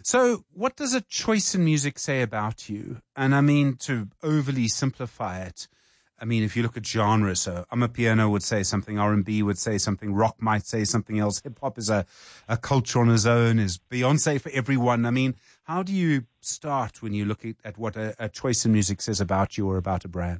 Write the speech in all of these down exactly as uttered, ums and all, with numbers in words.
So what does a choice in music say about you? And I mean, to overly simplify it, I mean, if you look at genres, so Amapiano would say something, R and B would say something, rock might say something else, hip-hop is a, a culture on its own, is Beyonce for everyone. I mean, how do you start when you look at, at what a, a choice in music says about you or about a brand?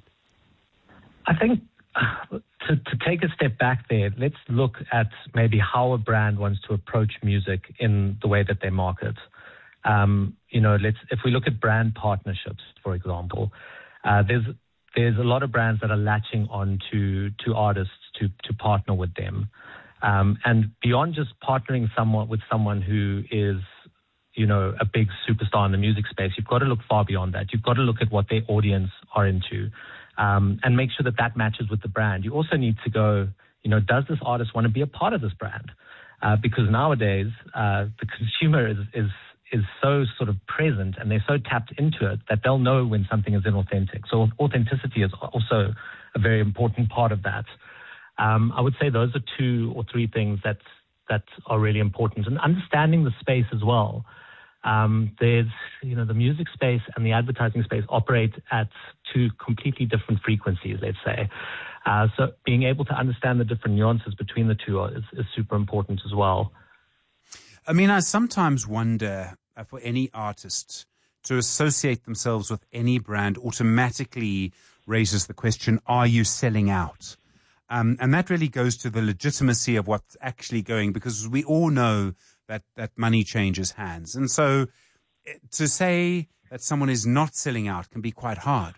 I think uh, to, to take a step back there, let's look at maybe how a brand wants to approach music in the way that they market. Um, you know, let's if we look at brand partnerships, for example, uh, there's There's a lot of brands that are latching on to, to artists to, to partner with them. Um, and beyond just partnering someone with someone who is, you know, a big superstar in the music space, you've got to look far beyond that. You've got to look at what their audience are into, um, and make sure that that matches with the brand. You also need to go, you know, does this artist want to be a part of this brand? Uh, because nowadays, uh, the consumer is, is is so sort of present and they're so tapped into it that they'll know when something is inauthentic. So authenticity is also a very important part of that. Um, I would say those are two or three things that that are really important. And understanding the space as well. Um, there's, you know, the music space and the advertising space operate at two completely different frequencies, let's say. Uh, so being able to understand the different nuances between the two is, is super important as well. I mean, I sometimes wonder uh, for any artist to associate themselves with any brand automatically raises the question, are you selling out? Um, and that really goes to the legitimacy of what's actually going, because we all know that, that money changes hands. And so to say that someone is not selling out can be quite hard.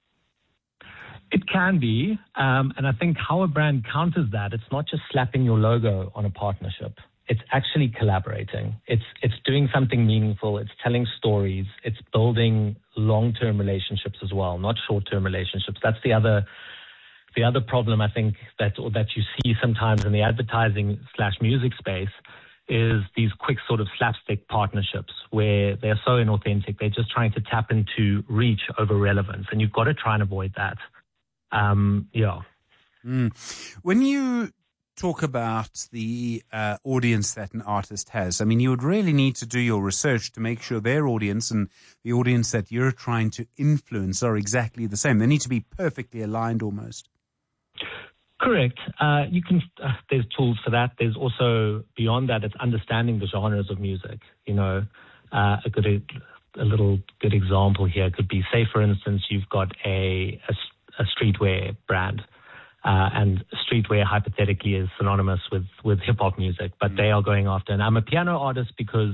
It can be. Um, and I think how a brand counters that, it's not just slapping your logo on a partnership. It's actually collaborating. It's it's doing something meaningful. It's telling stories. It's building long-term relationships as well, not short-term relationships. That's the other the other problem I think that or that you see sometimes in the advertising slash music space is these quick sort of slapstick partnerships where they're so inauthentic. They're just trying to tap into reach over relevance, and you've got to try and avoid that. Um, yeah. Mm. When you talk about the uh, audience that an artist has, I mean, you would really need to do your research to make sure their audience and the audience that you're trying to influence are exactly the same. They need to be perfectly aligned almost. Correct. Uh, you can. Uh, there's tools for that. There's also beyond that. It's understanding the genres of music. You know, uh, a good, a little good example here could be, say, for instance, you've got a a, a streetwear brand. Uh, and streetwear hypothetically is synonymous with, with hip-hop music, but they are going after an Amapiano artist because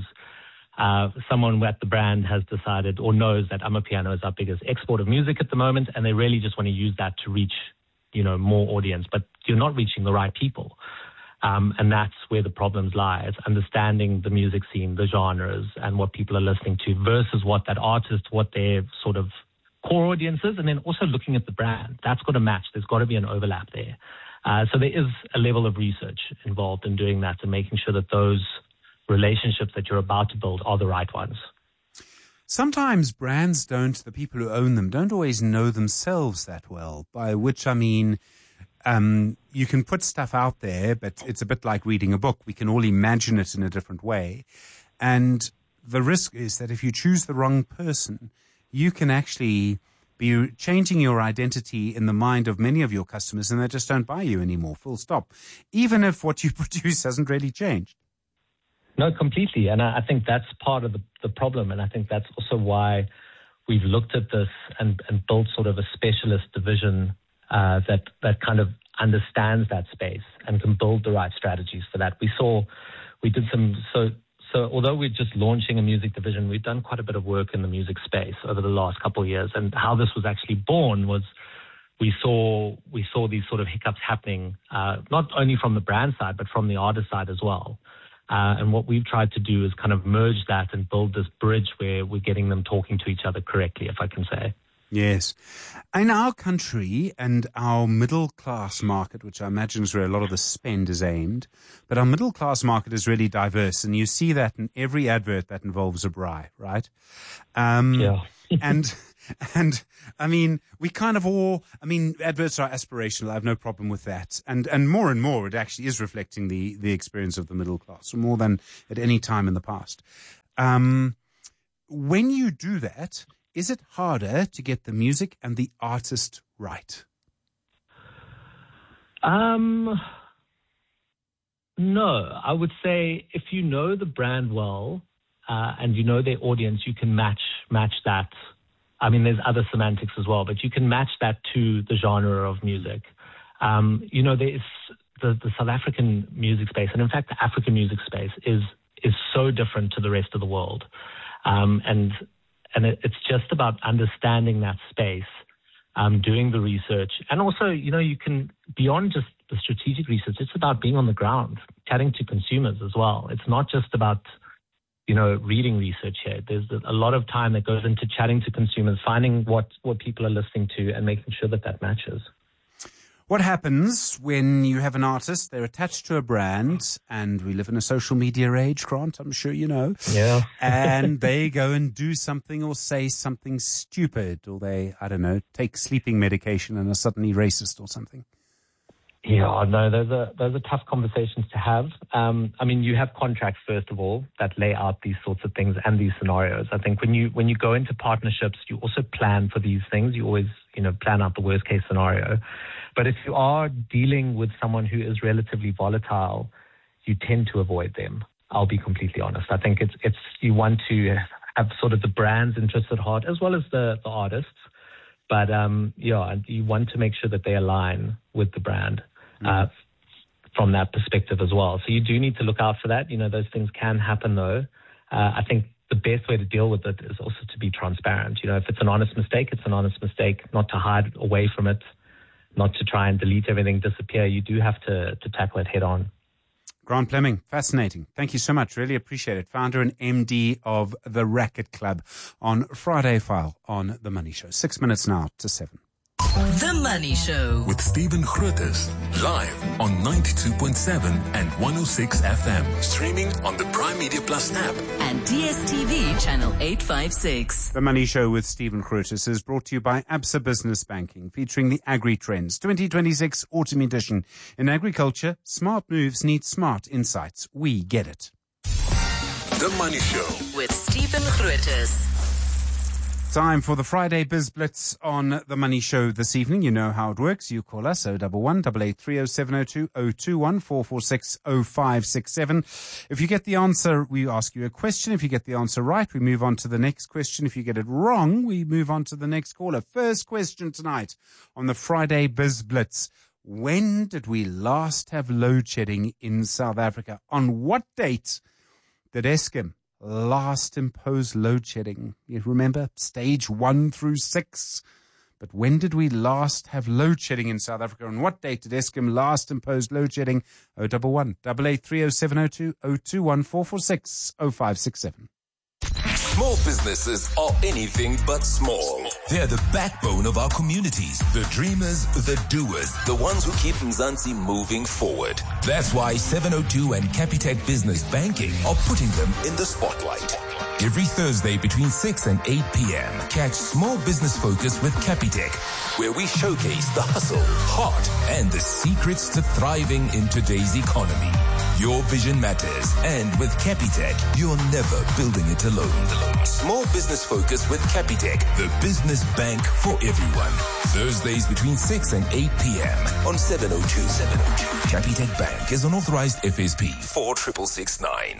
uh, someone at the brand has decided or knows that Amapiano is our biggest export of music at the moment, and they really just want to use that to reach, you know, more audience. But you're not reaching the right people, um, and that's where the problems lie. It's understanding the music scene, the genres, and what people are listening to versus what that artist, what their sort of core audiences, and then also looking at the brand. That's got to match. There's got to be an overlap there. Uh, so there is a level of research involved in doing that and making sure that those relationships that you're about to build are the right ones. Sometimes brands don't, the people who own them, don't always know themselves that well, by which I mean um, you can put stuff out there, but it's a bit like reading a book. We can all imagine it in a different way. And the risk is that if you choose the wrong person, you can actually be changing your identity in the mind of many of your customers, and they just don't buy you anymore, full stop, even if what you produce hasn't really changed. No, completely. And I, I think that's part of the, the problem. And I think that's also why we've looked at this and, and built sort of a specialist division uh, that, that kind of understands that space and can build the right strategies for that. We saw, we did some, so So although we're just launching a music division, we've done quite a bit of work in the music space over the last couple of years. And how this was actually born was we saw we saw these sort of hiccups happening, uh, not only from the brand side, but from the artist side as well. Uh, and what we've tried to do is kind of merge that and build this bridge where we're getting them talking to each other correctly, if I can say. Yes. In our country and our middle class market, which I imagine is where a lot of the spend is aimed, but our middle class market is really diverse, and you see that in every advert that involves a braai, right? Um, yeah. and, and I mean, we kind of all, I mean, adverts are aspirational. I have no problem with that. And, and more and more, it actually is reflecting the, the experience of the middle class more than at any time in the past. Um, when you do that, is it harder to get the music and the artist right? Um, no, I would say if you know the brand well uh, and you know their audience, you can match match that. I mean, there's other semantics as well, but you can match that to the genre of music. Um, you know, there's the, the South African music space, and in fact, the African music space is is so different to the rest of the world. Um, and and it, it's just about understanding that space, um, doing the research. And also, you know, you can, beyond just the strategic research, it's about being on the ground, chatting to consumers as well. It's not just about, you know, reading research here. There's a lot of time that goes into chatting to consumers, finding what, what people are listening to and making sure that that matches. What happens when you have an artist, they're attached to a brand, and we live in a social media age, Grant, I'm sure you know. Yeah. And they go and do something or say something stupid, or they, I don't know, take sleeping medication and are suddenly racist or something. Yeah, no, those are those are tough conversations to have. Um, I mean, you have contracts, first of all, that lay out these sorts of things and these scenarios. I think when you when you go into partnerships, you also plan for these things. You always, you know, plan out the worst case scenario. But if you are dealing with someone who is relatively volatile, you tend to avoid them. I'll be completely honest. I think it's it's you want to have sort of the brand's interest at heart as well as the, the artists. But um, yeah, you want to make sure that they align with the brand. Uh, from that perspective as well. So you do need to look out for that. You know, those things can happen though. Uh, I think the best way to deal with it is also to be transparent. You know, if it's an honest mistake, it's an honest mistake, not to hide away from it, not to try and delete everything, disappear. You do have to, to tackle it head on. Grant Fleming, fascinating. Thank you so much. Really appreciate it. Founder and M D of the Racket Club on Friday File on The Money Show. Six minutes now to seven. The Money Show with Stephen Grootes, live on ninety-two point seven and one oh six F M, streaming on the Prime Media Plus app and D S T V channel eight fifty-six. The Money Show with Stephen Grootes is brought to you by Absa Business Banking, featuring the Agri Trends twenty twenty-six Autumn Edition. In agriculture, smart moves need smart insights. We get it. The Money Show with Stephen Grootes. Time for the Friday Biz Blitz on The Money Show this evening. You know how it works. You call us oh one one, eight eight three oh seven oh two, oh two one, four four six, oh five six seven. If you get the answer, we ask you a question. If you get the answer right, we move on to the next question. If you get it wrong, we move on to the next caller. First question tonight on the Friday Biz Blitz. When did we last have load shedding in South Africa? On what date did Eskom last impose load shedding? You remember stage one through six. But when did we last have load shedding in South Africa? On what date did Eskom last impose load shedding? oh one one, eight eight three oh seven oh two, oh two one, four four six, oh five six seven. Small businesses are anything but small. They're the backbone of our communities, the dreamers, the doers, the ones who keep Mzansi moving forward. That's why seven oh two and Capitec Business Banking are putting them in the spotlight. Every Thursday between six and eight p.m., catch Small Business Focus with Capitec, where we showcase the hustle, heart, and the secrets to thriving in today's economy. Your vision matters, and with Capitec, you're never building it alone. Small Business Focus with Capitec, the business bank for everyone. Thursdays between six and eight p.m. on seven oh two. seven oh two. Capitec Bank is an authorized F S P four six six nine.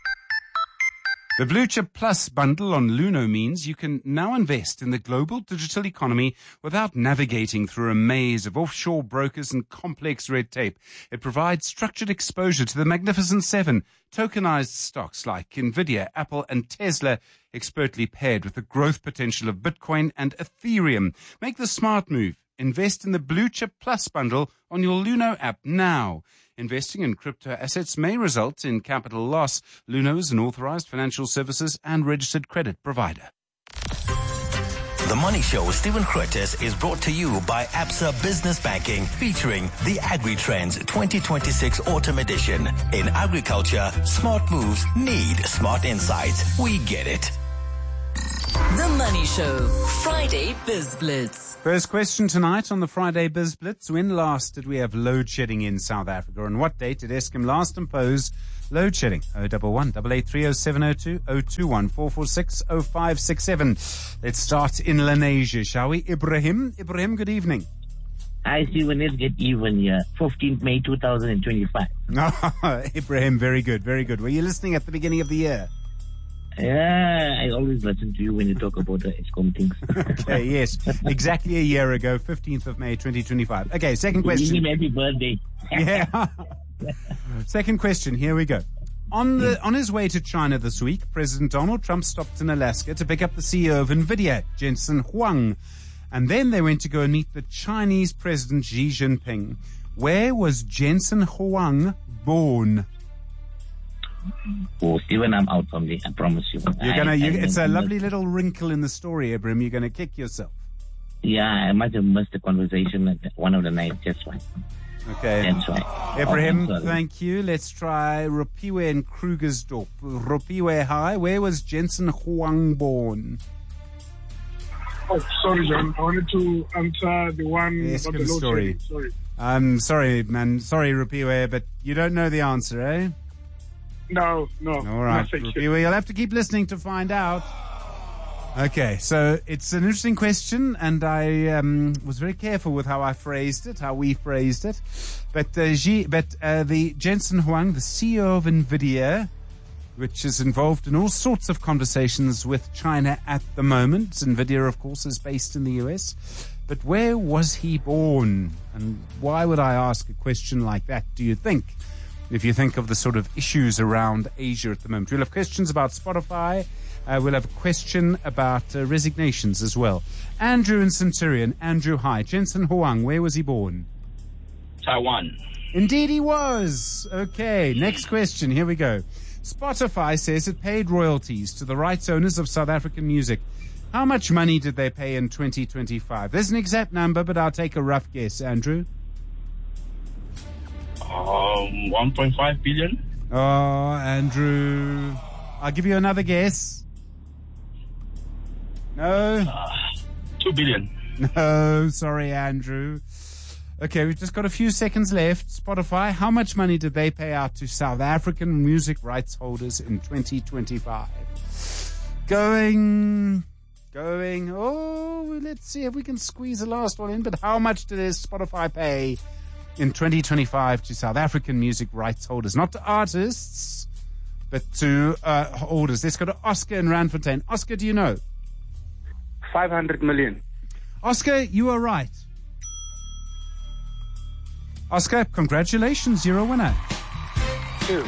The Blue Chip Plus bundle on Luno means you can now invest in the global digital economy without navigating through a maze of offshore brokers and complex red tape. It provides structured exposure to the Magnificent Seven, tokenized stocks like Nvidia, Apple, and Tesla, expertly paired with the growth potential of Bitcoin and Ethereum. Make the smart move. Invest in the Blue Chip Plus bundle on your Luno app now. Investing in crypto assets may result in capital loss. Luno is an authorized financial services and registered credit provider. The Money Show with Stephen Grootes is brought to you by Absa Business Banking, featuring the Agri Trends twenty twenty-six Autumn Edition. In agriculture, smart moves need smart insights. We get it. The Money Show, Friday Biz Blitz. First question tonight on the Friday Biz Blitz. When last did we have load shedding in South Africa? On what date did Eskom last impose Load shedding. oh one one, eight eight three oh seven oh two, oh two one four four six oh five six seven. Let's start in Lenasia, shall we? Ibrahim. Ibrahim, good evening. Hi, Stephen. Let's get even here. fifteenth of May two thousand twenty-five. Oh, Ibrahim, very good, very good. Were you listening at the beginning of the year? Yeah, I always listen to you when you talk about the ESCOM things. Okay, yes. Exactly a year ago, fifteenth of May twenty twenty-five. Okay, second question. Happy birthday. Yeah. Second question, here we go. On the on his way to China this week, President Donald Trump stopped in Alaska to pick up the C E O of NVIDIA, Jensen Huang. And then they went to go and meet the Chinese President Xi Jinping. Where was Jensen Huang born? Oh, Stephen, I'm out from the, I promise you. You're gonna, I, you, I, it's I, a lovely little wrinkle in the story, Ibrahim. You're going to kick yourself. Yeah, I might have missed the conversation at one of the nights. That's why. Okay. That's why. Ibrahim, Oh, thank you. Let's try Rupiwe in Krugersdorp. Rupiwe, hi. Where was Jensen Huang born? Oh, sorry, John. I wanted to answer the one Yes, about good the load story. shedding. Sorry. I'm sorry, man. Sorry, Rupiwe, but you don't know the answer, eh? No, no. All right, no, thank you. Rupiwe, you'll have to keep listening to find out. Okay, so it's an interesting question, and I um, was very careful with how I phrased it, how we phrased it. But uh, G, but uh, the Jensen Huang, the C E O of NVIDIA, which is involved in all sorts of conversations with China at the moment. NVIDIA, of course, is based in the U S. But where was he born? And why would I ask a question like that, do you think? If you think of the sort of issues around Asia at the moment. We'll have questions about Spotify. Uh, we'll have a question about uh, resignations as well. Andrew in Centurion. Andrew, hi. Jensen Huang, where was he born? Taiwan. Indeed he was. Okay, next question. Here we go. Spotify says it paid royalties to the rights owners of South African music. How much money did they pay in twenty twenty-five? There's an exact number, but I'll take a rough guess. Andrew? Um, one point five billion. Oh, Andrew. I'll give you another guess. No? Uh, two billion. No, sorry, Andrew. Okay, we've just got a few seconds left. Spotify, how much money did they pay out to South African music rights holders in twenty twenty-five? Going, going, oh, let's see if we can squeeze the last one in. But how much did Spotify pay in twenty twenty-five to South African music rights holders? Not to artists, but to uh, holders. Let's go to Oscar in Randfontein. Oscar, do you know? five hundred million. Oscar, you are right. Oscar, congratulations, you're a winner. Two.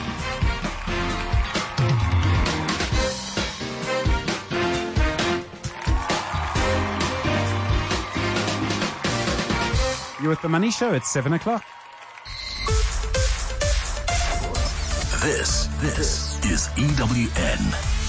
You're at the Money Show at seven o'clock. This, this is E W N.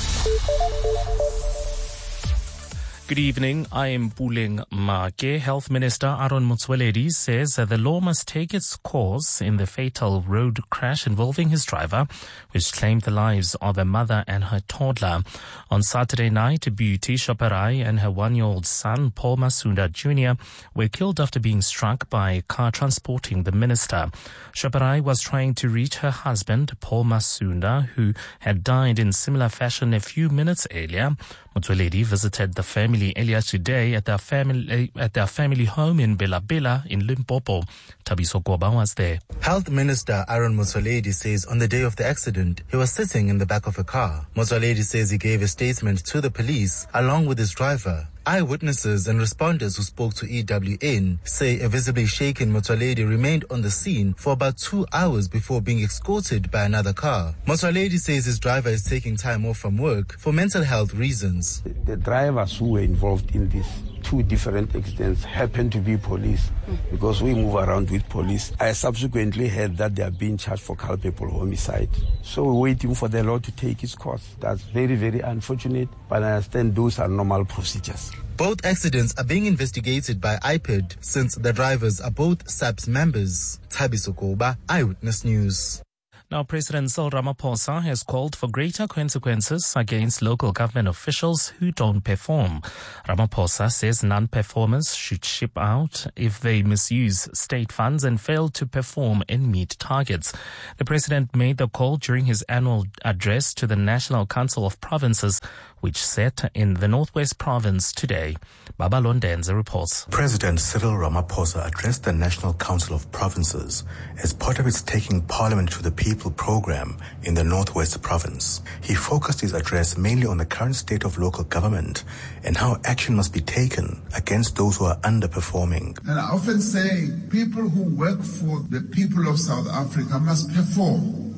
Good evening. I am Puleng Make. Health Minister Aaron Motsoaledi says that the law must take its course in the fatal road crash involving his driver, which claimed the lives of a mother and her toddler. On Saturday night, Beauty Shoperai and her one-year-old son, Paul Masunda Junior, were killed after being struck by a car transporting the minister. Shoperai was trying to reach her husband, Paul Masunda, who had died in similar fashion a few minutes earlier. Motsoaledi visited the family earlier today at their family at their family home in Bela Bela in Limpopo. Tabiso Goba was there. Health Minister Aaron Motsoaledi says on the day of the accident, he was sitting in the back of a car. Motsoaledi says he gave a statement to the police along with his driver. Eyewitnesses and responders who spoke to E W N say a visibly shaken Motsoaledi remained on the scene for about two hours before being escorted by another car. Motsoaledi says his driver is taking time off from work for mental health reasons. The drivers who were involved in these two different accidents happen to be police because we move around with police. I subsequently heard that they are being charged for culpable homicide. So we're waiting for the law to take its course. That's very, very unfortunate, but I understand those are normal procedures. Both accidents are being investigated by I P E D since the drivers are both S A P S members. Tabiso Koba, Eyewitness News. Now, President Cyril Ramaphosa has called for greater consequences against local government officials who don't perform. Ramaphosa says non-performers should ship out if they misuse state funds and fail to perform and meet targets. The president made the call during his annual address to the National Council of Provinces, which sat in the Northwest Province today. Baba Londenza reports. President Cyril Ramaphosa addressed the National Council of Provinces as part of its Taking Parliament to the People program in the Northwest Province. He focused his address mainly on the current state of local government and how action must be taken against those who are underperforming. And I often say people who work for the people of South Africa must perform.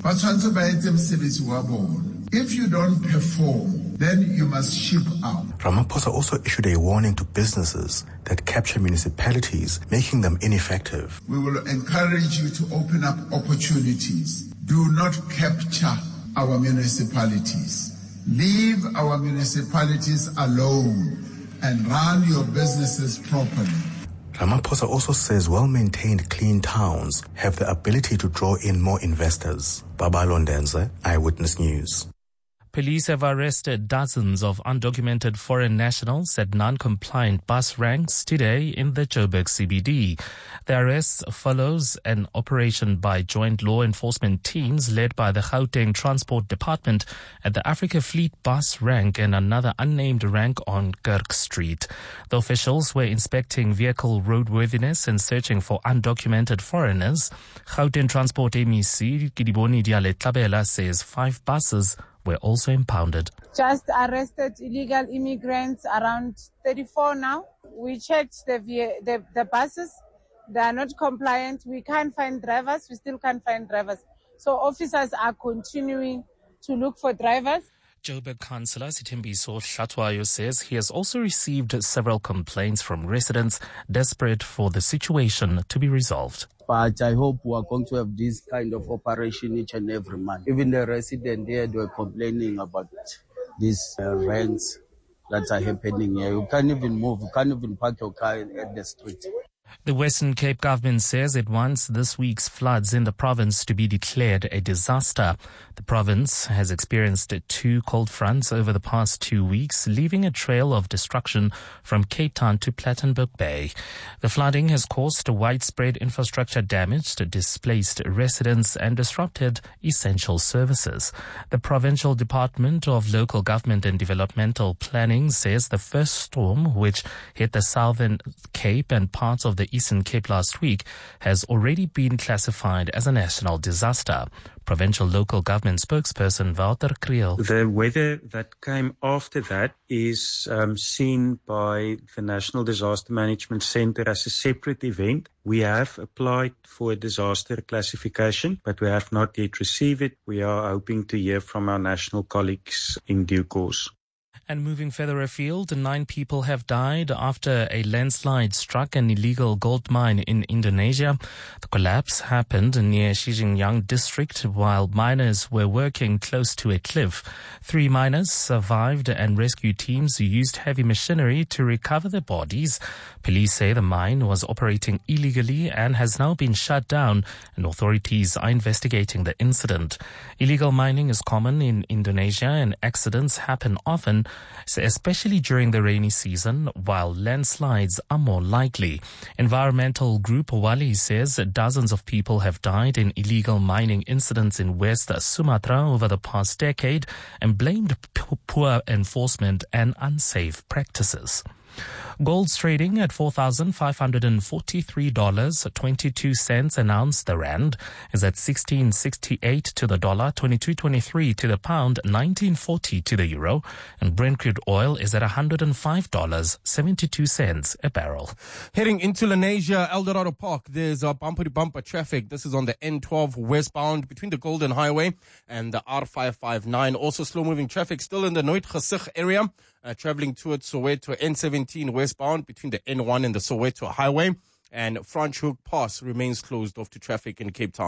If you don't perform, then you must ship out. Ramaphosa also issued a warning to businesses that capture municipalities, making them ineffective. We will encourage you to open up opportunities. Do not capture our municipalities. Leave our municipalities alone and run your businesses properly. Ramaphosa also says well-maintained clean towns have the ability to draw in more investors. Baba Londenza, Eyewitness News. Police have arrested dozens of undocumented foreign nationals at non-compliant bus ranks today in the Joburg C B D. The arrest follows an operation by joint law enforcement teams led by the Gauteng Transport Department at the Africa Fleet bus rank and another unnamed rank on Kirk Street. The officials were inspecting vehicle roadworthiness and searching for undocumented foreigners. Gauteng Transport M E C Kidiboni Diale-Tlabela says five buses were also impounded. Just arrested illegal immigrants, around thirty-four now. We checked the, the the buses. They are not compliant. We can't find drivers. We still can't find drivers. So officers are continuing to look for drivers. Joburg Councillor Sitembiso Hlatwayo says he has also received several complaints from residents desperate for the situation to be resolved. But I hope we are going to have this kind of operation each and every month. Even the residents there, they were complaining about these uh, rents that are happening here. You can't even move. You can't even park your car at the street. The Western Cape government says it wants this week's floods in the province to be declared a disaster. The province has experienced two cold fronts over the past two weeks, leaving a trail of destruction from Cape Town to Plettenberg Bay. The flooding has caused widespread infrastructure damage, displaced residents, and disrupted essential services. The Provincial Department of Local Government and Developmental Planning says the first storm, which hit the Southern Cape and parts of the Eastern Cape last week, has already been classified as a national disaster. Provincial Local Government spokesperson Wouter Kriel. The weather that came after that is um, seen by the National Disaster Management Centre as a separate event. We have applied for a disaster classification, but we have not yet received it. We are hoping to hear from our national colleagues in due course. And moving further afield, nine people have died after a landslide struck an illegal gold mine in Indonesia. The collapse happened near Xinjiang district while miners were working close to a cliff. Three miners survived and rescue teams used heavy machinery to recover their bodies. Police say the mine was operating illegally and has now been shut down, and authorities are investigating the incident. Illegal mining is common in Indonesia and accidents happen often, especially during the rainy season, while landslides are more likely. Environmental group Wali says dozens of people have died in illegal mining incidents in West Sumatra over the past decade and blamed poor enforcement and unsafe practices. Gold's trading at four thousand five hundred forty-three dollars and twenty-two cents an ounce. The rand is at sixteen sixty-eight to the dollar, twenty-two twenty-three to the pound, nineteen forty to the euro, and Brent crude oil is at one hundred five dollars and seventy-two cents a barrel. Heading into Lenasia, Eldorado Park, there's a bumper-to-bumper traffic. This is on the N twelve westbound between the Golden Highway and the R five fifty-nine. Also slow-moving traffic still in the Nooitgesig area. Uh, traveling towards Soweto, N seventeen westbound between the N one and the Soweto Highway, and Franschhoek Pass remains closed off to traffic in Cape Town.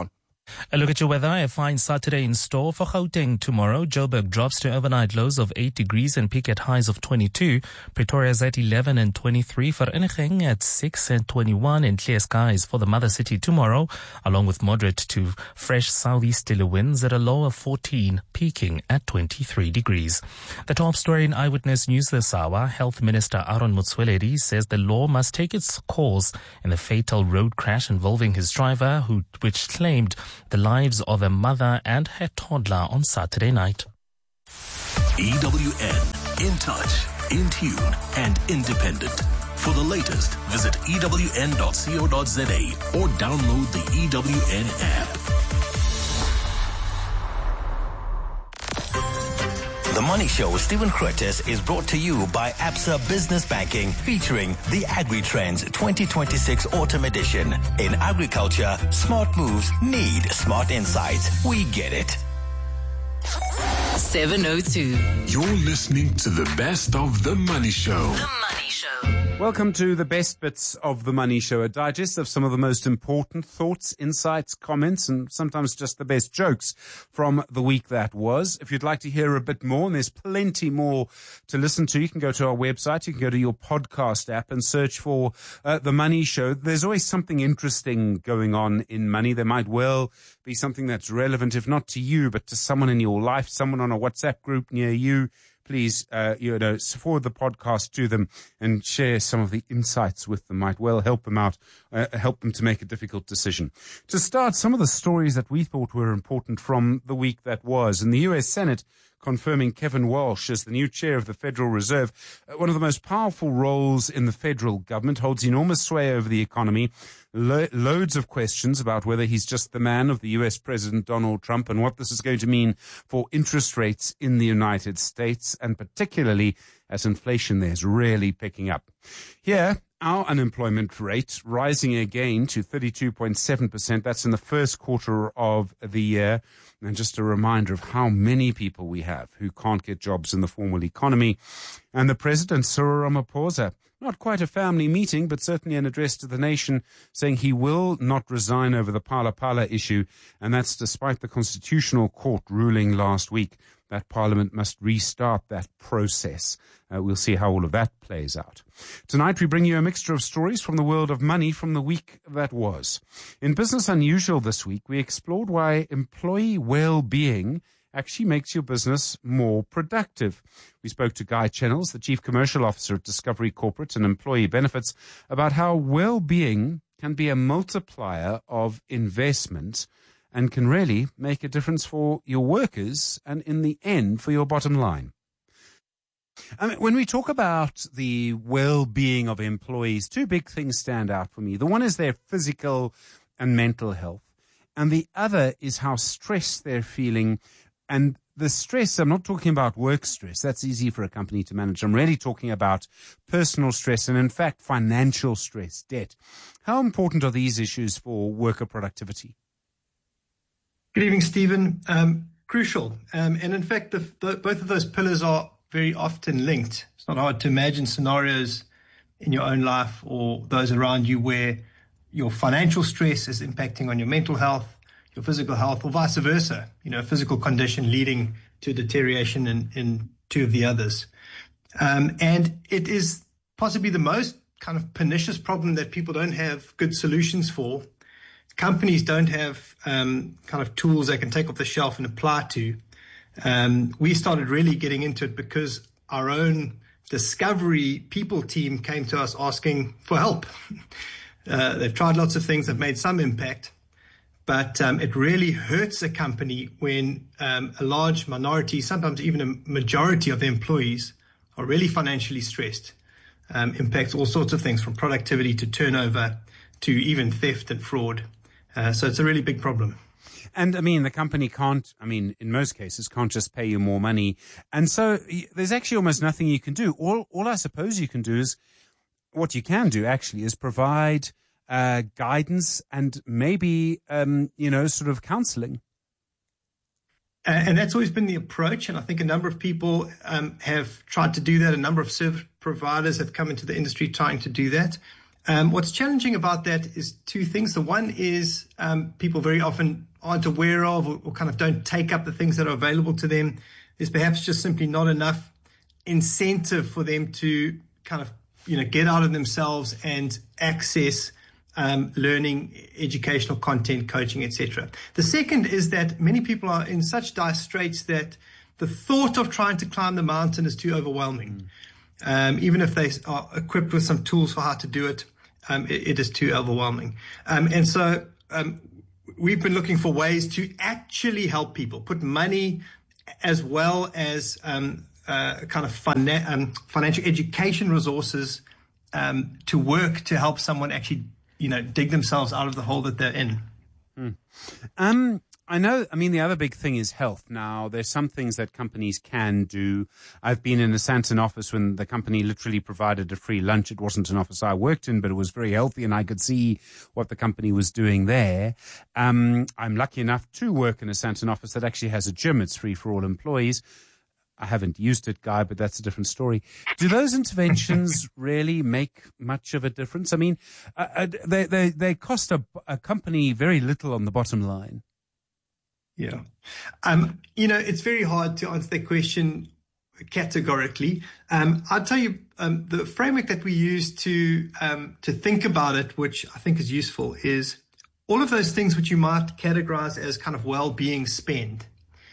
A look at your weather. A fine Saturday in store for Gauteng tomorrow. Joburg drops to overnight lows of eight degrees and peak at highs of twenty-two. Pretoria's at eleven and twenty-three. Vereeniging at six and twenty-one. And clear skies for the mother city tomorrow, along with moderate to fresh southeasterly winds at a low of fourteen, peaking at twenty-three degrees. The top story in Eyewitness News this hour. Health Minister Aaron Motsoaledi says the law must take its course in the fatal road crash involving his driver, who which claimed the lives of a mother and her toddler on Saturday night. E W N, in touch, in tune, and independent. For the latest, visit E W N dot co dot za or download the E W N app. The Money Show with Stephen Grootes is brought to you by Absa Business Banking, featuring the AgriTrends twenty twenty-six Autumn Edition. In agriculture, smart moves need smart insights. We get it. seven oh two. You're listening to the best of The Money Show. The Money Show. Welcome to the best bits of The Money Show, a digest of some of the most important thoughts, insights, comments, and sometimes just the best jokes from the week that was. If you'd like to hear a bit more, and there's plenty more to listen to, you can go to our website, you can go to your podcast app and search for uh, The Money Show. There's always something interesting going on in money. There might well be something that's relevant, if not to you, but to someone in your life, someone on a WhatsApp group near you. Please, uh, you know, forward the podcast to them and share some of the insights with them. Might well help them out, uh, help them to make a difficult decision. To start, some of the stories that we thought were important from the week that was. In the U S Senate, confirming Kevin Walsh as the new chair of the Federal Reserve, uh, one of the most powerful roles in the federal government, holds enormous sway over the economy. Lo- loads of questions about whether he's just the man of the U S President Donald Trump and what this is going to mean for interest rates in the United States, and particularly as inflation there is really picking up. Here, our unemployment rate rising again to thirty-two point seven percent. That's in the first quarter of the year. And just a reminder of how many people we have who can't get jobs in the formal economy. And the President, Cyril Ramaphosa, not quite a family meeting, but certainly an address to the nation, saying he will not resign over the Phala Phala issue. And that's despite the Constitutional Court ruling last week that Parliament must restart that process. Uh, we'll see how all of that plays out. Tonight, we bring you a mixture of stories from the world of money from the week that was. In Business Unusual this week, we explored why employee well-being actually makes your business more productive. We spoke to Guy Chennels, the Chief Commercial Officer at Discovery Corporate and Employee Benefits, about how well-being can be a multiplier of investment and can really make a difference for your workers and, in the end, for your bottom line. I mean, when we talk about the well-being of employees, two big things stand out for me. The one is their physical and mental health, and the other is how stressed they're feeling. And the stress, I'm not talking about work stress. That's easy for a company to manage. I'm really talking about personal stress and, in fact, financial stress, debt. How important are these issues for worker productivity? Good evening, Stephen. Um, crucial. Um, and in fact, the, the, both of those pillars are very often linked. It's not hard to imagine scenarios in your own life or those around you where your financial stress is impacting on your mental health, your physical health, or vice versa. You know, a physical condition leading to deterioration in, in two of the others. Um, and it is possibly the most kind of pernicious problem that people don't have good solutions for. Companies don't have um, kind of tools they can take off the shelf and apply to. Um, we started really getting into it because our own Discovery people team came to us asking for help. Uh, they've tried lots of things, they've made some impact, but um, it really hurts a company when um, a large minority, sometimes even a majority of the employees are really financially stressed. Um, impacts all sorts of things from productivity to turnover to even theft and fraud. Uh, so it's a really big problem. And I mean, the company can't, I mean, in most cases, can't just pay you more money. And so there's actually almost nothing you can do. All, all I suppose you can do is, what you can do actually is provide uh, guidance and maybe, um, you know, sort of counseling. And that's always been the approach. And I think a number of people um, have tried to do that. A number of service providers have come into the industry trying to do that. Um, what's challenging about that is two things. The one is um, people very often aren't aware of or, or kind of don't take up the things that are available to them. There's perhaps just simply not enough incentive for them to kind of, you know, get out of themselves and access um, learning, educational content, coaching, et cetera. The second is that many people are in such dire straits that the thought of trying to climb the mountain is too overwhelming. Mm. Um, even if they are equipped with some tools for how to do it, um, it, it is too overwhelming. Um, and so um, we've been looking for ways to actually help people, put money as well as um, uh, kind of fina- um, financial education resources um, to work to help someone actually, you know, dig themselves out of the hole that they're in. Mm. Um, I know, I mean, the other big thing is health. Now, there's some things that companies can do. I've been in a Santon office when the company literally provided a free lunch. It wasn't an office I worked in, but it was very healthy, and I could see what the company was doing there. Um, I'm lucky enough to work in a Santon office that actually has a gym. It's free for all employees. I haven't used it, Guy, but that's a different story. Do those interventions really make much of a difference? I mean, uh, they, they, they cost a, a company very little on the bottom line. Yeah. Um, you know, it's very hard to answer that question categorically. Um, I'll tell you, um, the framework that we use to, um, to think about it, which I think is useful, is all of those things which you might categorize as kind of well-being spend.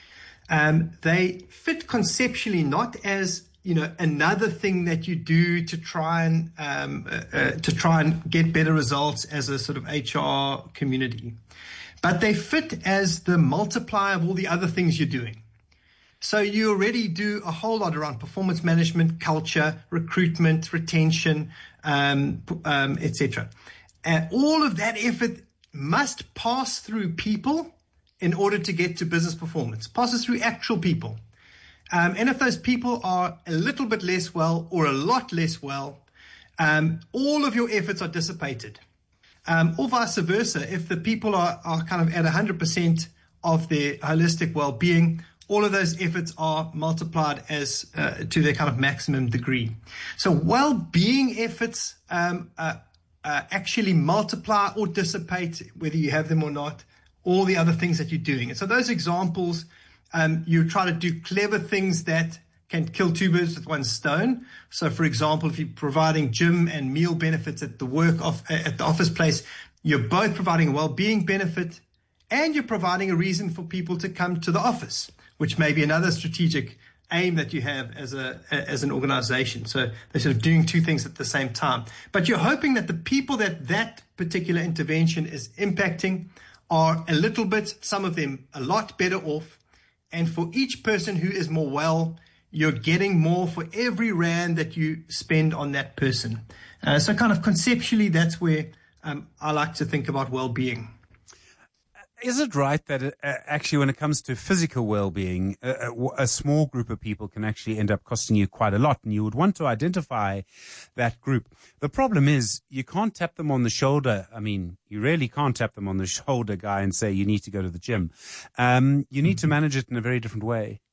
Um, they fit conceptually not as, you know, another thing that you do to try and, um, uh, uh, to try and get better results as a sort of H R community. But they fit as the multiplier of all the other things you're doing. So you already do a whole lot around performance management, culture, recruitment, retention, um, um, et cetera. And all of that effort must pass through people in order to get to business performance, passes through actual people. Um, and if those people are a little bit less well or a lot less well, um, all of your efforts are dissipated. Um, or vice versa, if the people are, are kind of at one hundred percent of their holistic well-being, all of those efforts are multiplied as uh, to their kind of maximum degree. So well-being efforts um, uh, uh, actually multiply or dissipate, whether you have them or not, all the other things that you're doing. And so those examples, um, you try to do clever things that can kill two birds with one stone. So, for example, if you're providing gym and meal benefits at the work of at the office place, you're both providing a well-being benefit and you're providing a reason for people to come to the office, which may be another strategic aim that you have as a as an organization. So they're sort of doing two things at the same time. But you're hoping that the people that that particular intervention is impacting are a little bit, some of them a lot better off. And for each person who is more well, you're getting more for every rand that you spend on that person. Uh, so kind of conceptually, that's where um, I like to think about well-being. Is it right that uh, actually when it comes to physical well-being, uh, a small group of people can actually end up costing you quite a lot, and you would want to identify that group? The problem is you can't tap them on the shoulder. I mean, you really can't tap them on the shoulder, Guy, and say you need to go to the gym. Um, you need to manage it in a very different way.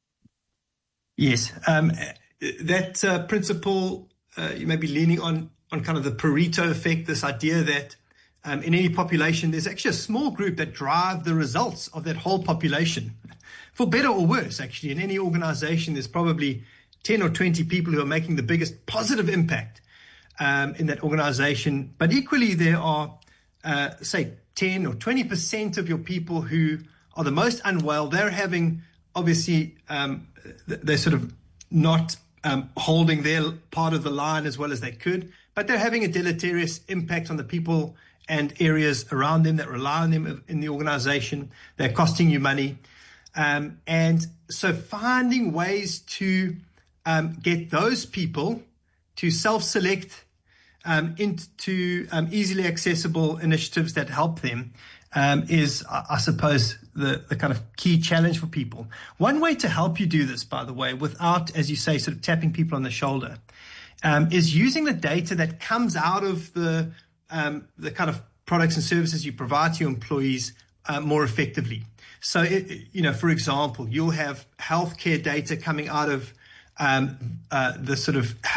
Yes, um, that uh, principle uh, you may be leaning on on kind of the Pareto effect, this idea that um, in any population there's actually a small group that drive the results of that whole population, for better or worse. Actually, in any organization there's probably ten or twenty people who are making the biggest positive impact um, in that organization, but equally there are uh, say ten or twenty percent of your people who are the most unwell. They're having obviously um, they're sort of not um, holding their part of the line as well as they could, but they're having a deleterious impact on the people and areas around them that rely on them in the organization. They're costing you money. Um, and so finding ways to um, get those people to self-select um, into um, easily accessible initiatives that help them um, is, I suppose, the, the kind of key challenge for people. One way to help you do this, by the way, without, as you say, sort of tapping people on the shoulder, um, is using the data that comes out of the um, the kind of products and services you provide to your employees uh, more effectively. So, it, you know, for example, you'll have healthcare data coming out of um, uh, the sort of health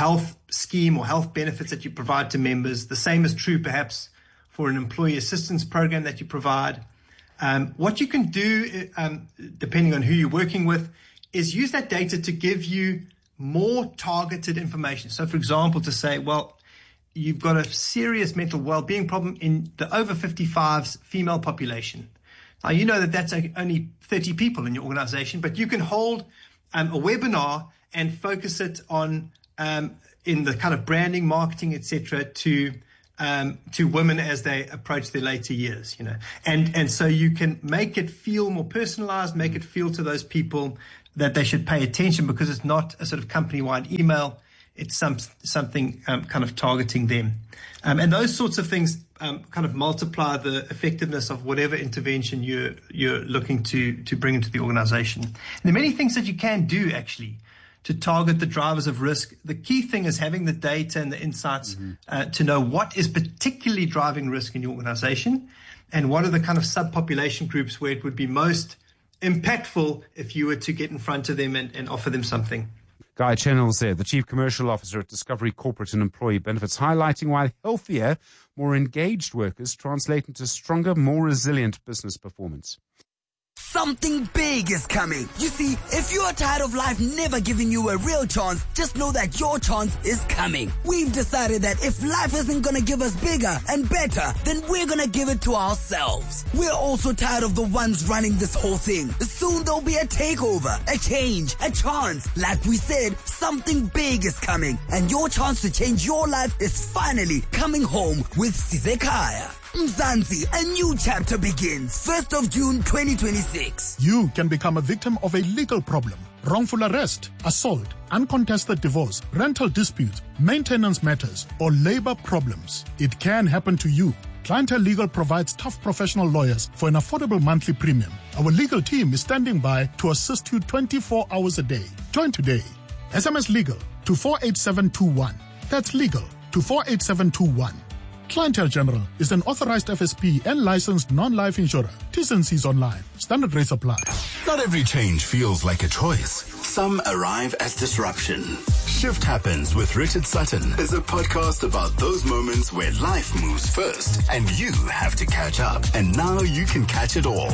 scheme or health benefits that you provide to members. The same is true perhaps for an employee assistance program that you provide. Um, what you can do, um, depending on who you're working with, is use that data to give you more targeted information. So, for example, to say, well, you've got a serious mental well-being problem in the over fifty-fives female population. Now, you know that that's only thirty people in your organization, but you can hold um, a webinar and focus it on um, in the kind of branding, marketing, et cetera, to um, to women as they approach their later years, you know. And and so you can make it feel more personalized, make it feel to those people that they should pay attention, because it's not a sort of company-wide email. It's some something um, kind of targeting them. Um, and those sorts of things um, kind of multiply the effectiveness of whatever intervention you're, you're looking to, to bring into the organization. And there are many things that you can do, actually, to target the drivers of risk. The key thing is having the data and the insights mm-hmm. uh, to know what is particularly driving risk in your organization and what are the kind of subpopulation groups where it would be most impactful if you were to get in front of them and, and offer them something. Guy Chennells there, the Chief Commercial Officer at Discovery Corporate and Employee Benefits, highlighting why healthier, more engaged workers translate into stronger, more resilient business performance. Something big is coming. You see, if you're tired of life never giving you a real chance, just know that your chance is coming. We've decided that if life isn't gonna give us bigger and better, then we're gonna give it to ourselves. We're also tired of the ones running this whole thing. Soon there'll be a takeover, a change, a chance. Like we said, something big is coming, and your chance to change your life is finally coming home with Sizekaya. Mzansi, a new chapter begins first of June twenty twenty-six. You can become a victim of a legal problem, wrongful arrest, assault, uncontested divorce, rental disputes, maintenance matters, or labor problems. It can happen to you. Clientele Legal provides tough professional lawyers for an affordable monthly premium. Our legal team is standing by to assist you twenty-four hours a day. Join today. S M S Legal to four eight seven two one. That's legal to four eight seven two one. Clientele General is an authorized F S P and licensed non-life insurer. T's and C's online. Standard rates apply. Not every change feels like a choice. Some arrive as disruption. Shift Happens with Richard Sutton is a podcast about those moments where life moves first and you have to catch up. And now you can catch it all.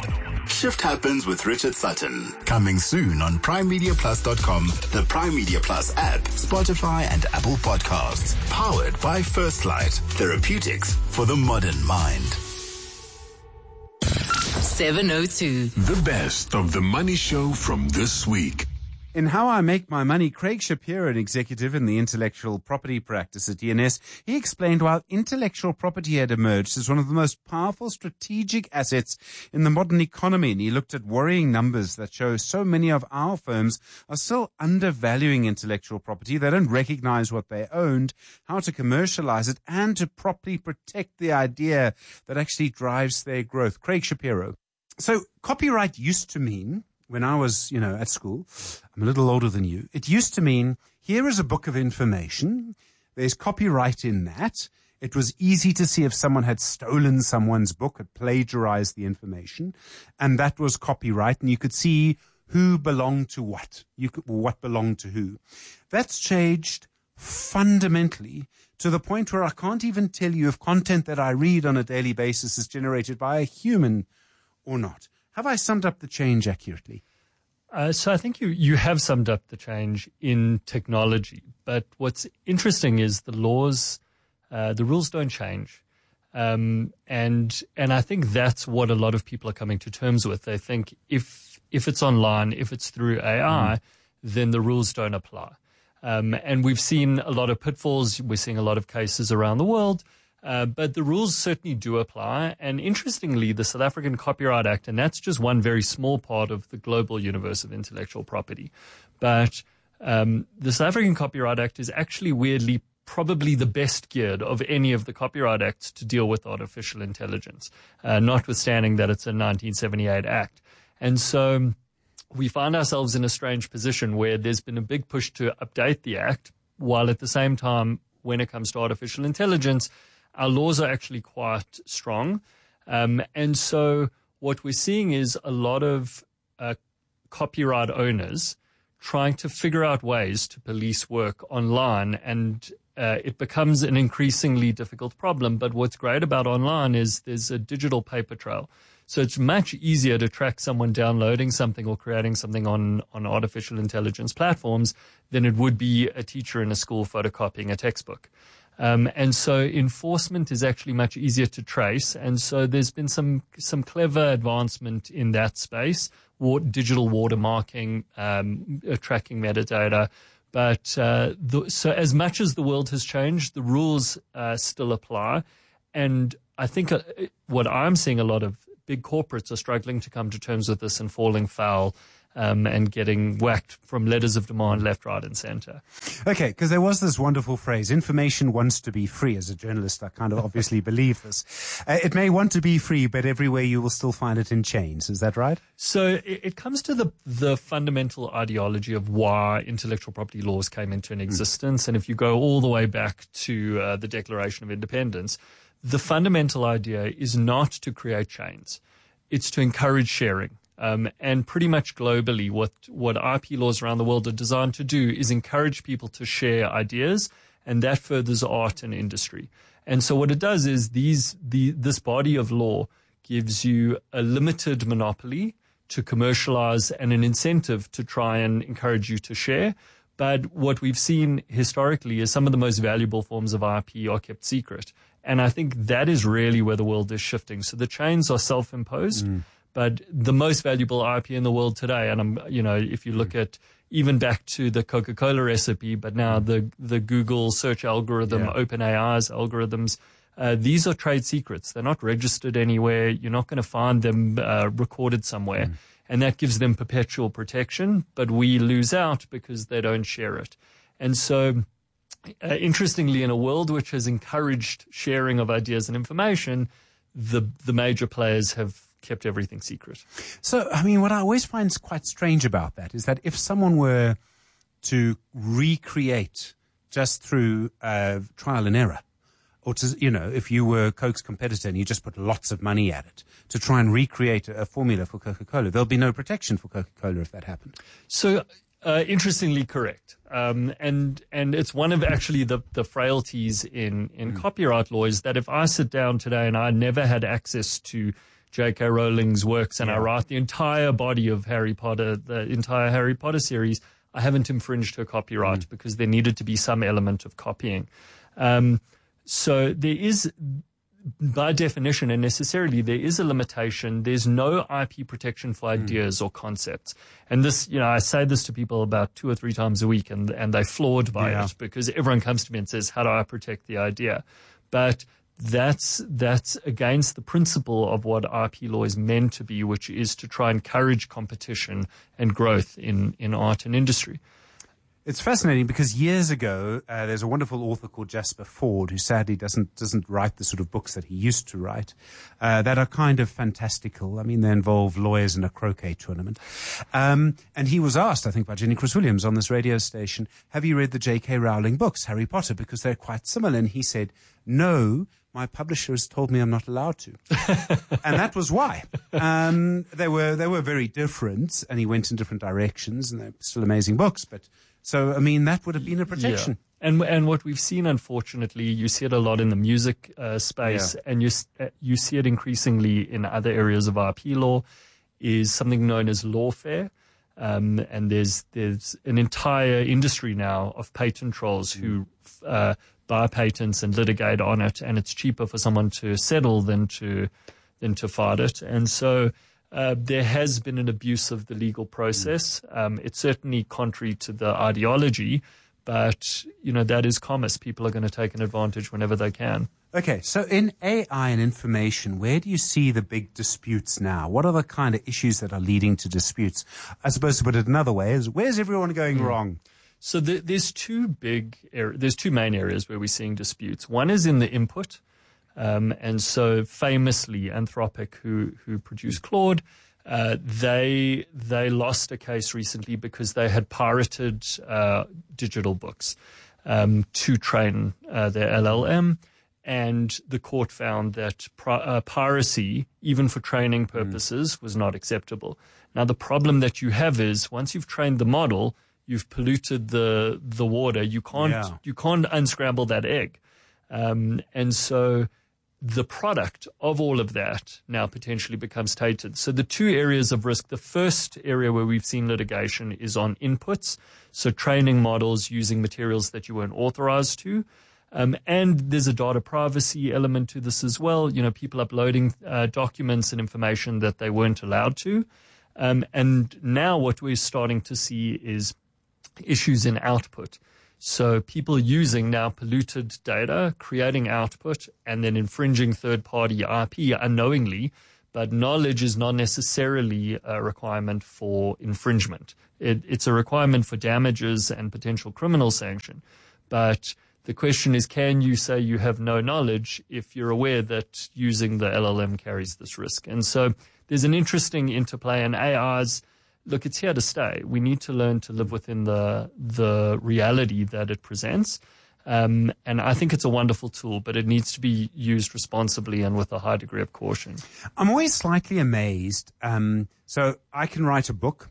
Shift Happens with Richard Sutton. Coming soon on prime media plus dot com, the Prime Media Plus app, Spotify and Apple Podcasts. Powered by First Light. Therapeutics for the modern mind. seven oh two. The best of the Money Show from this week. In How I Make My Money, Craig Shapiro, an executive in the intellectual property practice at D N S, he explained why intellectual property had emerged as one of the most powerful strategic assets in the modern economy. And he looked at worrying numbers that show so many of our firms are still undervaluing intellectual property. They don't recognize what they owned, how to commercialize it, and to properly protect the idea that actually drives their growth. Craig Shapiro. So copyright used to mean, when I was, you know, at school, I'm a little older than you, it used to mean, here is a book of information. There's copyright in that. It was easy to see if someone had stolen someone's book, had plagiarized the information, and that was copyright, and you could see who belonged to what, you could, what belonged to who. That's changed fundamentally to the point where I can't even tell you if content that I read on a daily basis is generated by a human or not. Have I summed up the change accurately? Uh, so I think you, you have summed up the change in technology. But what's interesting is the laws, uh, the rules don't change. Um, and and I think that's what a lot of people are coming to terms with. They think if if it's online, if it's through A I, mm. then the rules don't apply. Um, and we've seen a lot of pitfalls. We're seeing a lot of cases around the world. Uh, but the rules certainly do apply. And interestingly, the South African Copyright Act, and that's just one very small part of the global universe of intellectual property. But um, the South African Copyright Act is actually weirdly probably the best geared of any of the copyright acts to deal with artificial intelligence, uh, notwithstanding that it's a nineteen seventy-eight act. And so we find ourselves in a strange position where there's been a big push to update the act, while at the same time, when it comes to artificial intelligence, our laws are actually quite strong. Um, and so what we're seeing is a lot of uh, copyright owners trying to figure out ways to police work online, and uh, it becomes an increasingly difficult problem. But what's great about online is there's a digital paper trail. So it's much easier to track someone downloading something or creating something on, on artificial intelligence platforms than it would be a teacher in a school photocopying a textbook. Um, and so enforcement is actually much easier to trace. And so there's been some, some clever advancement in that space, war, digital watermarking, um, uh, tracking metadata. But uh, the, so as much as the world has changed, the rules uh, still apply. And I think uh, what I'm seeing a lot of big corporates are struggling to come to terms with this and falling foul um, and getting whacked from letters of demand left, right, and center. Okay, because there was this wonderful phrase, information wants to be free. As a journalist, I kind of obviously believe this. Uh, it may want to be free, but everywhere you will still find it in chains. Is that right? So it, it comes to the, the fundamental ideology of why intellectual property laws came into an existence. Mm. And if you go all the way back to uh, the Declaration of Independence, the fundamental idea is not to create chains. It's to encourage sharing. Um, and pretty much globally, what, what I P laws around the world are designed to do is encourage people to share ideas, and that furthers art and industry. And so what it does is these, the, this body of law gives you a limited monopoly to commercialize and an incentive to try and encourage you to share. But what we've seen historically is some of the most valuable forms of I P are kept secret. And I think that is really where the world is shifting. So the chains are self-imposed, mm. but the most valuable I P in the world today, and I'm, you know, if you look mm. at even back to the Coca-Cola recipe, but now mm. the the Google search algorithm, yeah. OpenAI's algorithms, uh, these are trade secrets. They're not registered anywhere. You're not going to find them uh, recorded somewhere. Mm. And that gives them perpetual protection, but we lose out because they don't share it. And so, uh, interestingly, in a world which has encouraged sharing of ideas and information, the the major players have kept everything secret. So, I mean, what I always find quite strange about that is that if someone were to recreate just through uh, trial and error, or to, you know, if you were Coke's competitor and you just put lots of money at it to try and recreate a, a formula for Coca-Cola, there'll be no protection for Coca-Cola if that happened. So, uh, interestingly correct. Um, and, and it's one of actually the, the frailties in, in mm. copyright law is that if I sit down today and I never had access to J K Rowling's works and yeah. I write the entire body of Harry Potter, the entire Harry Potter series, I haven't infringed her copyright mm. because there needed to be some element of copying. Um, So there is, by definition and necessarily, there is a limitation. There's no I P protection for ideas mm. or concepts. And this, you know, I say this to people about two or three times a week, and and they're floored by yeah. it because everyone comes to me and says, how do I protect the idea? But that's that's against the principle of what I P law is meant to be, which is to try and encourage competition and growth in, in art and industry. It's fascinating because years ago, uh, there's a wonderful author called Jasper Fforde who sadly doesn't doesn't write the sort of books that he used to write uh, that are kind of fantastical. I mean, they involve lawyers in a croquet tournament. Um, and he was asked, I think, by Jenny Chris Williams on this radio station, have you read the J K Rowling books, Harry Potter, because they're quite similar? And he said, no, my publisher has told me I'm not allowed to. And that was why. Um, they were they were very different, and he went in different directions, and they're still amazing books, but... So, I mean, that would have been a protection. Yeah. And and what we've seen, unfortunately, you see it a lot in the music uh, space, yeah. and you uh, you see it increasingly in other areas of I P law, is something known as lawfare. Um, and there's there's an entire industry now of patent trolls who uh, buy patents and litigate on it, and it's cheaper for someone to settle than to than to fight it. And so... Uh, there has been an abuse of the legal process. Um, it's certainly contrary to the ideology, but, you know, that is commerce. People are going to take an advantage whenever they can. Okay, so in A I and information, where do you see the big disputes now? What are the kind of issues that are leading to disputes? I suppose to put it another way is, where's everyone going mm. wrong? So the, there's two big, er- there's two main areas where we're seeing disputes. One is in the input. Um, and so famously, Anthropic, who, who produced Claude, uh, they, they lost a case recently because they had pirated, uh, digital books, um, to train, uh, their L L M. And the court found that pri- uh, piracy, even for training purposes, mm. was not acceptable. Now, the problem that you have is once you've trained the model, you've polluted the the water. You can't Yeah. you can't unscramble that egg, um, and so the product of all of that now potentially becomes tainted. So the two areas of risk, the first area where we've seen litigation is on inputs, so training models using materials that you weren't authorized to. Um, and there's a data privacy element to this as well. You know, people uploading uh, documents and information that they weren't allowed to. Um, and now what we're starting to see is issues in output. So people using now polluted data, creating output, and then infringing third-party I P unknowingly, but knowledge is not necessarily a requirement for infringement. It, it's a requirement for damages and potential criminal sanction. But the question is, can you say you have no knowledge if you're aware that using the L L M carries this risk? And so there's an interesting interplay, and A Is, look, it's here to stay. We need to learn to live within the the reality that it presents. Um, and I think it's a wonderful tool, but it needs to be used responsibly and with a high degree of caution. I'm always slightly amazed. Um, so I can write a book,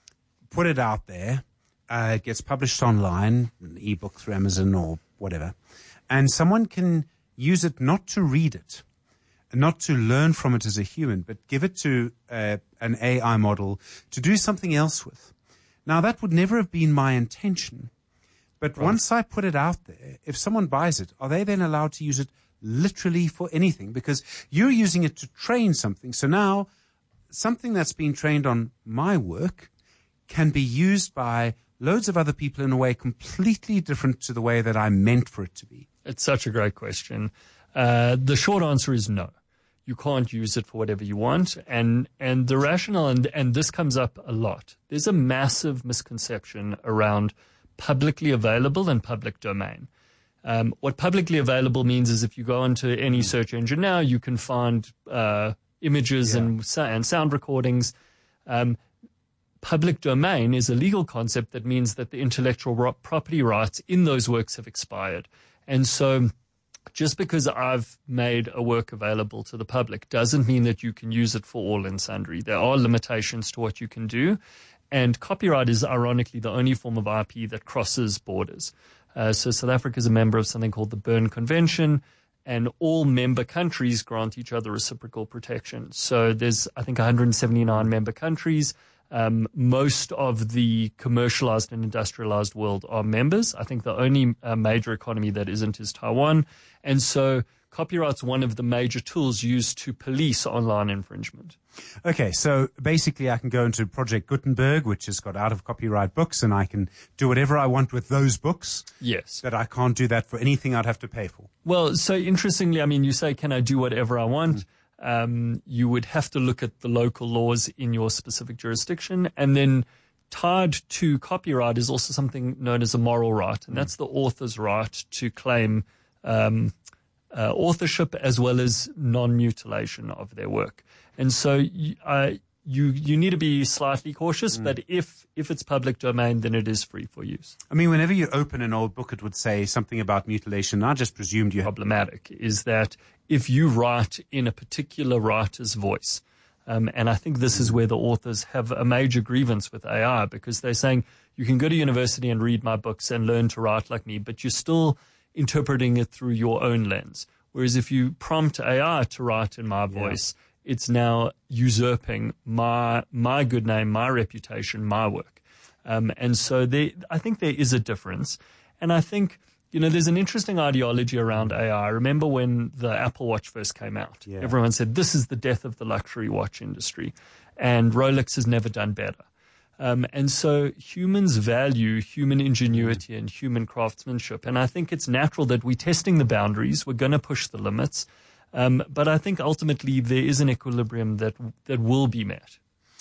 put it out there, uh, it gets published online, an ebook through Amazon or whatever, and someone can use it not to read it, not to learn from it as a human, but give it to uh, an A I model to do something else with. Now, that would never have been my intention. But right. once I put it out there, if someone buys it, are they then allowed to use it literally for anything? Because you're using it to train something. So now something that's been trained on my work can be used by loads of other people in a way completely different to the way that I meant for it to be. It's such a great question. Uh, the short answer is no. You can't use it for whatever you want. And, and the rationale, and, and this comes up a lot, there's a massive misconception around publicly available and public domain. Um, what publicly available means is if you go onto any search engine now, you can find uh, images yeah. and, and sound recordings. Um, public domain is a legal concept that means that the intellectual ro- property rights in those works have expired. And so just because I've made a work available to the public doesn't mean that you can use it for all and sundry. There are limitations to what you can do. And copyright is ironically the only form of I P that crosses borders. Uh, so South Africa is a member of something called the Berne Convention, and all member countries grant each other reciprocal protection. So there's, I think, one hundred seventy-nine member countries. Um, most of the commercialized and industrialized world are members. I think the only uh, major economy that isn't is Taiwan. And so copyright's one of the major tools used to police online infringement. Okay, so basically I can go into Project Gutenberg, which has got out of copyright books, and I can do whatever I want with those books. Yes. But I can't do that for anything I'd have to pay for. Well, so interestingly, I mean, you say, can I do whatever I want? Mm. Um, you would have to look at the local laws in your specific jurisdiction. And then tied to copyright is also something known as a moral right, and that's the author's right to claim um, uh, authorship as well as non-mutilation of their work. And so uh, you you need to be slightly cautious, mm. but if if it's public domain, then it is free for use. I mean, whenever you open an old book, it would say something about mutilation. I just presumed you had... Problematic is that if you write in a particular writer's voice, um, and I think this is where the authors have a major grievance with A I, because they're saying you can go to university and read my books and learn to write like me, but you're still interpreting it through your own lens. Whereas if you prompt A I to write in my voice, yeah. it's now usurping my my good name, my reputation, my work. Um, and so there, I think there is a difference. And I think, you know, there's an interesting ideology around A I. I remember when the Apple Watch first came out. Yeah. Everyone said, this is the death of the luxury watch industry. And Rolex has never done better. Um, and so humans value human ingenuity and human craftsmanship. And I think it's natural that we're testing the boundaries. We're going to push the limits. Um, but I think ultimately there is an equilibrium that that will be met.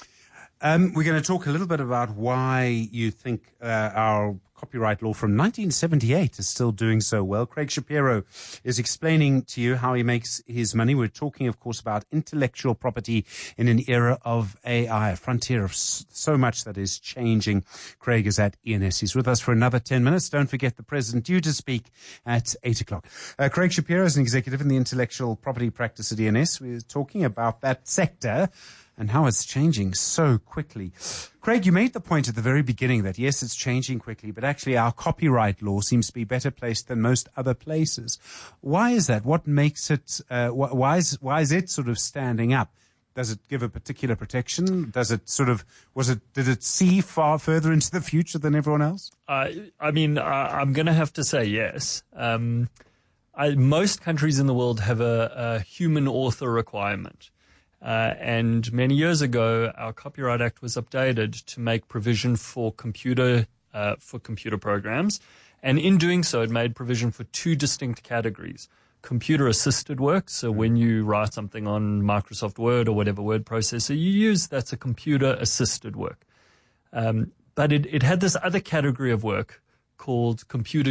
Um, we're going to talk a little bit about why you think uh, our copyright law from nineteen seventy-eight is still doing so well. Craig Shapiro is explaining to you how he makes his money. We're talking, of course, about intellectual property in an era of A I, a frontier of so much that is changing. Craig is at E N S. He's with us for another ten minutes. Don't forget the president due to speak at eight o'clock. Uh, Craig Shapiro is an executive in the intellectual property practice at E N S. We're talking about that sector. and how it's changing so quickly. Craig, you made the point at the very beginning that, yes, it's changing quickly, but actually our copyright law seems to be better placed than most other places. Why is that? What makes it, uh, wh- why is, why is it sort of standing up? Does it give a particular protection? Does it sort of, was it, did it see far further into the future than everyone else? Uh, I mean, I, I'm going to have to say yes. Um, I, most countries in the world have a, a human author requirement. Uh, and many years ago, our Copyright Act was updated to make provision for computer, uh, for computer programs. And in doing so, it made provision for two distinct categories. Computer assisted work. So when you write something on Microsoft Word or whatever word processor you use, that's a computer assisted work. Um, but it, it had this other category of work called computer